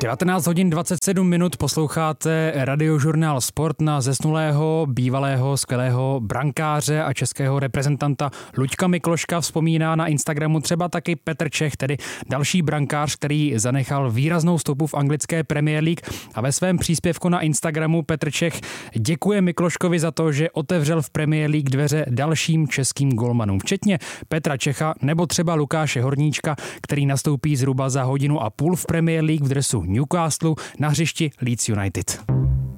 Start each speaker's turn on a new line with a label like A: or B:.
A: 19 hodin 27 minut posloucháte radiožurnál Sport. Na zesnulého, bývalého, skvělého brankáře a českého reprezentanta Luďka Mikloška vzpomíná na Instagramu třeba taky Petr Čech, tedy další brankář, který zanechal výraznou stopu v anglické Premier League. A ve svém příspěvku na Instagramu Petr Čech děkuje Mikloškovi za to, že otevřel v Premier League dveře dalším českým golmanům, včetně Petra Čecha nebo třeba Lukáše Horníčka, který nastoupí zhruba za hodinu a půl v Premier League v dresu Newcastle na hřišti Leeds United.